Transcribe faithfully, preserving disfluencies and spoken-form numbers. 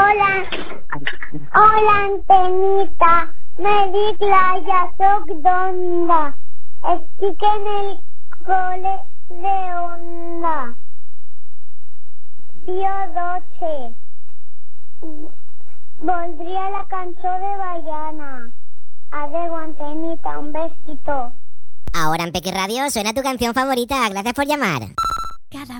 Hola. Hola, Antenita. Me dic Laia, soc d'Onda. Estic en el cole de Onda. Pío doce. Voldria la cançó de Baiana. Adeu, Antenita, un besito. Ahora en Peque Radio suena tu canción favorita. Gracias por llamar. Cada